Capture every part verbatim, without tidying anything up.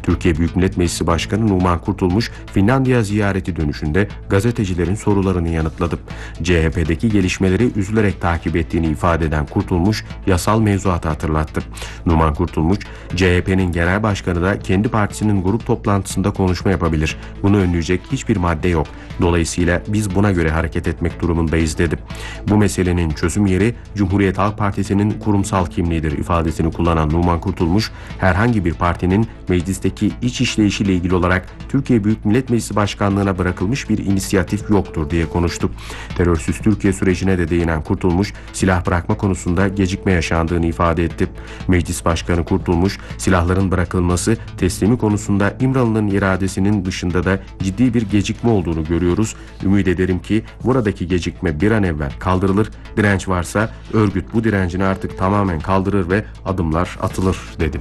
Türkiye Büyük Millet Meclisi Başkanı Numan Kurtulmuş, Finlandiya ziyareti dönüşünde gazetecilerin sorularını yanıtladı. C H P'deki gelişmeleri üzülerek takip ettiğini ifade eden Kurtulmuş, yasal mevzuatı hatırlattı. Numan Kurtulmuş, C H P'nin genel başkanı da kendi partisinin grup toplantısında konuşma yapabilir. Bunu önleyecek hiçbir madde yok. Dolayısıyla biz buna göre hareket etmek durumundayız dedi. Bu meselenin çözüm yeri Cumhuriyet Halk Partisi'nin kurumsal kimliğidir ifadesini kullanan Numan Kurtulmuş, herhangi bir partinin meclisteki iç işleyişiyle ilgili olarak Türkiye Büyük Millet Meclisi Başkanlığı'na bırakılmış bir inisiyatif yoktur diye konuştu. Terörsüz Türkiye sürecine de değinen Kurtulmuş, silah bırakma konusunda gecikme yaşandığını ifade etti. Meclis Başkanı Kurtulmuş, silahların bırakılması teslimi konusunda İmralı'nın iradesinin dışında da ciddi bir gecikme olduğunu görüyoruz. Ümit ederim ki buradaki gecikme bir an evvel kaldırılır. Direnç varsa örgüt bu direncini artık tamamen kaldırır ve adımlar atılır dedi.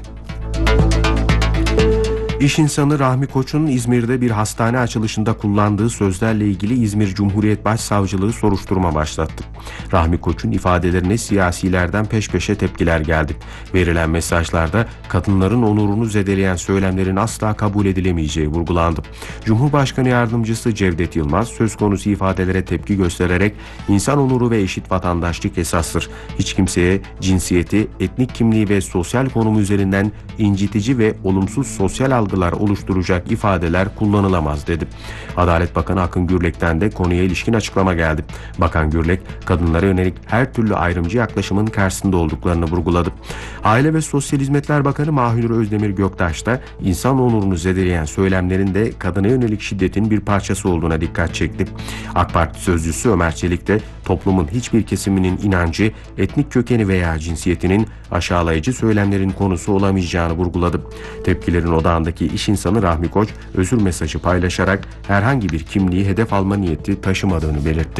İş insanı Rahmi Koç'un İzmir'de bir hastane açılışında kullandığı sözlerle ilgili İzmir Cumhuriyet Başsavcılığı soruşturma başlattı. Rahmi Koç'un ifadelerine siyasilerden peş peşe tepkiler geldi. Verilen mesajlarda kadınların onurunu zedeleyen söylemlerin asla kabul edilemeyeceği vurgulandı. Cumhurbaşkanı Yardımcısı Cevdet Yılmaz söz konusu ifadelere tepki göstererek insan onuru ve eşit vatandaşlık esastır. Hiç kimseye cinsiyeti, etnik kimliği ve sosyal konumu üzerinden incitici ve olumsuz sosyal algılar oluşturacak ifadeler kullanılamaz dedi. Adalet Bakanı Akın Gürlek'ten de konuya ilişkin açıklama geldi. Bakan Gürlek, kadınlara yönelik her türlü ayrımcı yaklaşımın karşısında olduklarını vurguladı. Aile ve Sosyal Hizmetler Bakanı Mahir Özdemir Göktaş da insan onurunu zedeleyen söylemlerin de kadına yönelik şiddetin bir parçası olduğuna dikkat çekti. AK Parti sözcüsü Ömer Çelik de toplumun hiçbir kesiminin inancı, etnik kökeni veya cinsiyetinin aşağılayıcı söylemlerin konusu olamayacağını vurguladı. Tepkilerin odağındaki iş insanı Rahmi Koç, özür mesajı paylaşarak herhangi bir kimliği hedef alma niyeti taşımadığını belirtti.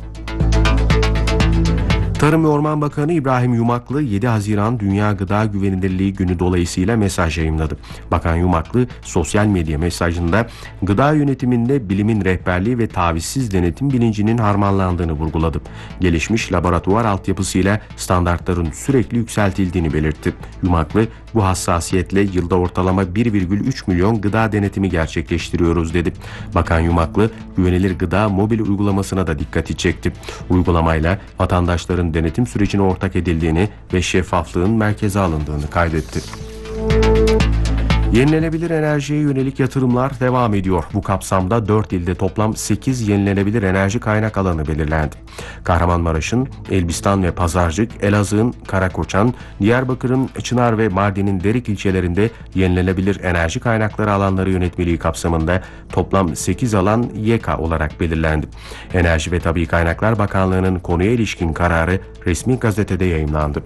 Tarım ve Orman Bakanı İbrahim Yumaklı yedi Haziran Dünya Gıda Güvenilirliği Günü dolayısıyla mesaj yayımladı. Bakan Yumaklı sosyal medya mesajında gıda yönetiminde bilimin rehberliği ve tavizsiz denetim bilincinin harmanlandığını vurguladı. Gelişmiş laboratuvar altyapısıyla standartların sürekli yükseltildiğini belirtti. Yumaklı, bu hassasiyetle yılda ortalama bir virgül üç milyon gıda denetimi gerçekleştiriyoruz dedi. Bakan Yumaklı, güvenilir gıda mobil uygulamasına da dikkati çekti. Uygulamayla vatandaşların denetim sürecine ortak edildiğini ve şeffaflığın merkeze alındığını kaydetti. Yenilenebilir enerjiye yönelik yatırımlar devam ediyor. Bu kapsamda dört ilde toplam sekiz yenilenebilir enerji kaynak alanı belirlendi. Kahramanmaraş'ın Elbistan ve Pazarcık, Elazığ'ın Karakoçan, Diyarbakır'ın Çınar ve Mardin'in Derik ilçelerinde yenilenebilir enerji kaynakları alanları yönetmeliği kapsamında toplam sekiz alan Y K olarak belirlendi. Enerji ve Tabii Kaynaklar Bakanlığı'nın konuya ilişkin kararı resmi gazetede yayımlandı.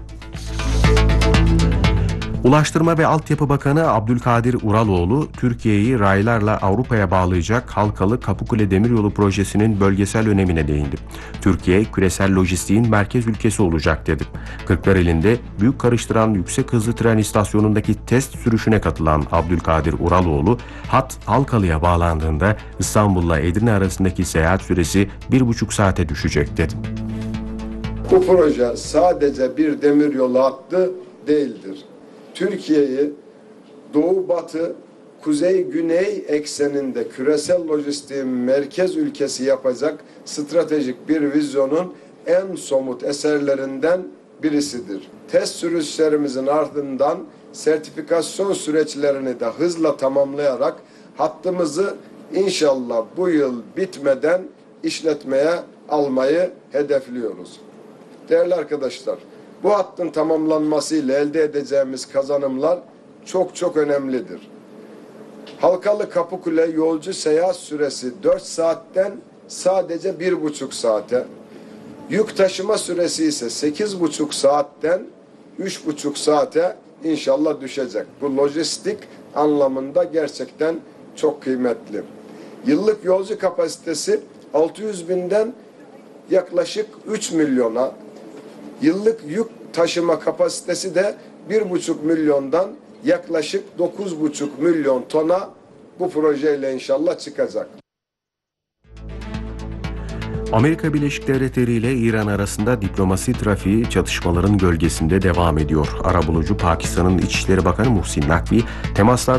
Ulaştırma ve Altyapı Bakanı Abdülkadir Uraloğlu, Türkiye'yi raylarla Avrupa'ya bağlayacak halkalı Kapıkule Demiryolu projesinin bölgesel önemine değindi. Türkiye, küresel lojistiğin merkez ülkesi olacak dedi. Kırklareli'nde büyük karıştıran yüksek hızlı tren istasyonundaki test sürüşüne katılan Abdülkadir Uraloğlu, hat Halkalı'ya bağlandığında İstanbul'la Edirne arasındaki seyahat süresi bir buçuk saate düşecek dedi. Bu proje sadece bir demiryolu hattı değildir. Türkiye'yi doğu-batı, kuzey-güney ekseninde küresel lojistiğin merkez ülkesi yapacak stratejik bir vizyonun en somut eserlerinden birisidir. Test sürüşlerimizin ardından sertifikasyon süreçlerini de hızla tamamlayarak hattımızı inşallah bu yıl bitmeden işletmeye almayı hedefliyoruz. Değerli arkadaşlar, bu hattın tamamlanmasıyla elde edeceğimiz kazanımlar çok çok önemlidir. Halkalı Kapıkule yolcu seyahat süresi dört saatten sadece bir buçuk saate, yük taşıma süresi ise sekiz buçuk saatten üç buçuk saate inşallah düşecek. Bu lojistik anlamında gerçekten çok kıymetli. Yıllık yolcu kapasitesi altı yüz binden yaklaşık üç milyona, yıllık yük taşıma kapasitesi de bir buçuk milyondan yaklaşık dokuz buçuk milyon tona bu projeyle inşallah çıkacak. Amerika Birleşik Devletleri ile İran arasında diplomasi trafiği çatışmaların gölgesinde devam ediyor. Arabulucu Pakistan'ın İçişleri Bakanı Muhsin Nakvi, temaslar